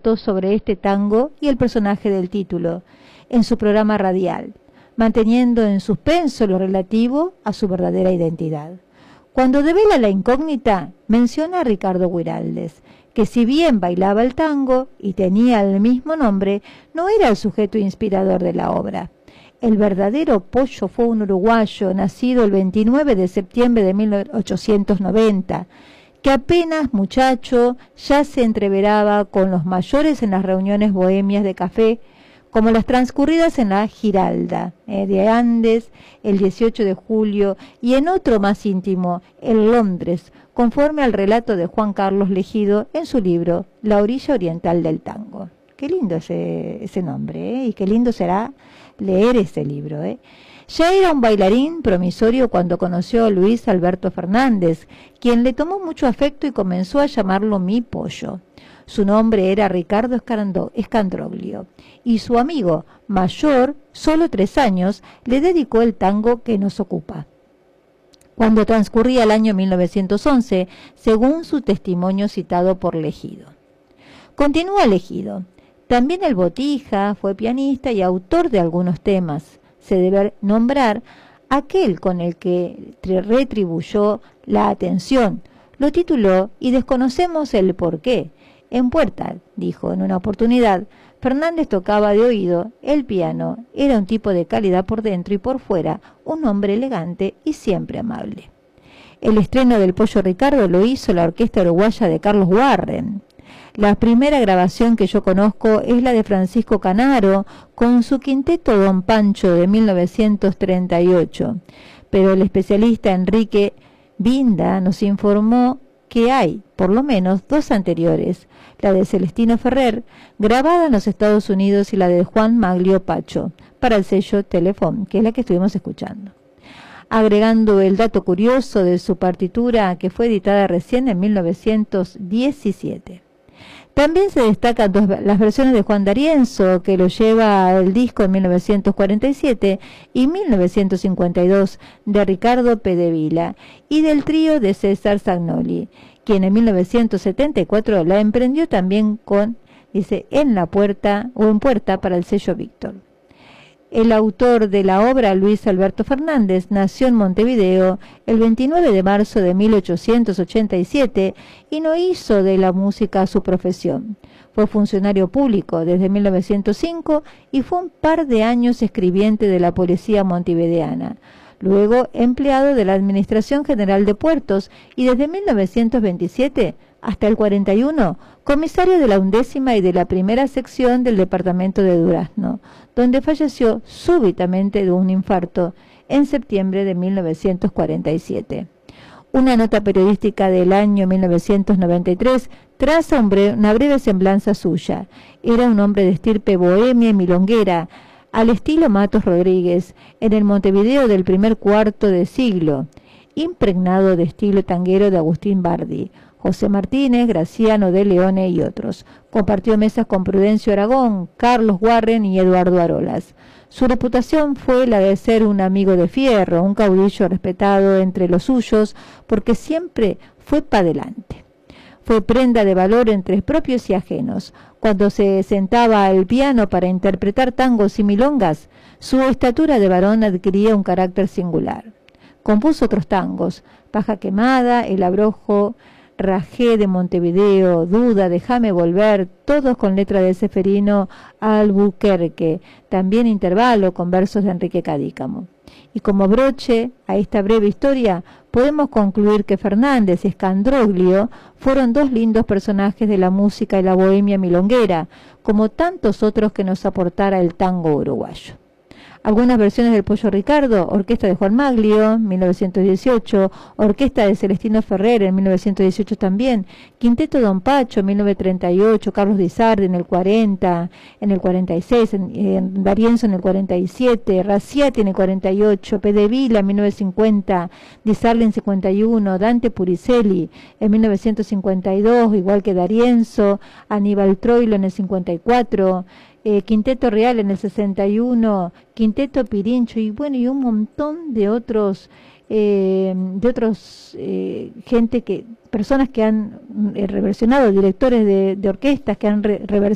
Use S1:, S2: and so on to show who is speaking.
S1: datos sobre este tango y el personaje del título en su programa radial, manteniendo en suspenso lo relativo a su verdadera identidad. Cuando devela la incógnita, menciona a Ricardo Guiraldes, que si bien bailaba el tango y tenía el mismo nombre, no era el sujeto inspirador de la obra. El verdadero Pollo fue un uruguayo nacido el 29 de septiembre de 1890, que apenas muchacho ya se entreveraba con los mayores en las reuniones bohemias de café, como las transcurridas en la Giralda de Andes el 18 de julio y en otro más íntimo, en Londres, conforme al relato de Juan Carlos Legido en su libro La orilla oriental del tango. Qué lindo ese nombre, y qué lindo será leer ese libro. Ya era un bailarín promisorio cuando conoció a Luis Alberto Fernández, quien le tomó mucho afecto y comenzó a llamarlo mi pollo. Su nombre era Ricardo Escandroglio, y su amigo, mayor, solo 3 años, le dedicó el tango que nos ocupa. Cuando transcurría el año 1911, según su testimonio citado por Legido. Continúa Legido. También el Botija fue pianista y autor de algunos temas. Se debe nombrar aquel con el que retribuyó la atención, lo tituló y desconocemos el porqué. En Puerta, dijo en una oportunidad, Fernández tocaba de oído el piano, era un tipo de calidad por dentro y por fuera, un hombre elegante y siempre amable. El estreno del Pollo Ricardo lo hizo la orquesta uruguaya de Carlos Warren. La primera grabación que yo conozco es la de Francisco Canaro con su quinteto Don Pancho de 1938, pero el especialista Enrique Binda nos informó que hay, por lo menos, 2 anteriores, la de Celestino Ferrer, grabada en los Estados Unidos, y la de Juan Maglio Pacho, para el sello Telefón, que es la que estuvimos escuchando. Agregando el dato curioso de su partitura, que fue editada recién en 1917. También se destacan las versiones de Juan D'Arienzo, que lo lleva al disco en 1947 y 1952, de Ricardo Pedevila, y del trío de César Zagnoli, quien en 1974 la emprendió también con, En la Puerta o en Puerta para el sello Víctor. El autor de la obra, Luis Alberto Fernández, nació en Montevideo el 29 de marzo de 1887 y no hizo de la música su profesión. Fue funcionario público desde 1905 y fue un par de años escribiente de la policía montevideana. Luego empleado de la Administración General de Puertos y desde 1927 hasta el 41 comisario de la 11ª y de la 1ª sección del departamento de Durazno, donde falleció súbitamente de un infarto en septiembre de 1947. Una nota periodística del año 1993 traza una breve semblanza suya. Era un hombre de estirpe bohemia y milonguera, al estilo Matos Rodríguez, en el Montevideo del primer cuarto de siglo, impregnado de estilo tanguero de Agustín Bardi, José Martínez, Graciano de Leone y otros. Compartió mesas con Prudencio Aragón, Carlos Warren y Eduardo Arolas. Su reputación fue la de ser un amigo de fierro, un caudillo respetado entre los suyos, porque siempre fue pa' delante. Fue prenda de valor entre propios y ajenos. Cuando se sentaba al piano para interpretar tangos y milongas, su estatura de varón adquiría un carácter singular. Compuso otros tangos, Paja Quemada, El Abrojo, Rajé de Montevideo, Duda, Déjame Volver, todos con letra de Seferino Albuquerque, también Intervalo con versos de Enrique Cadícamo. Y como broche a esta breve historia, podemos concluir que Fernández y Escandroglio fueron 2 lindos personajes de la música y la bohemia milonguera, como tantos otros que nos aportara el tango uruguayo. Algunas versiones del Pollo Ricardo, orquesta de Juan Maglio, 1918, orquesta de Celestino Ferrer en 1918 también, quinteto Don Pacho, 1938, Carlos Di Sardi en el 40, en el 46, D'Arienzo en el 47, Raciati en el 48, Pedevila en 1950, Di Sardi en 51, Dante Puricelli en 1952, igual que D'Arienzo, Aníbal Troilo en el 54, Quinteto Real en el 61, Quinteto Pirincho y bueno, y un montón de otros personas que han reversionado, directores de orquestas que han reversionado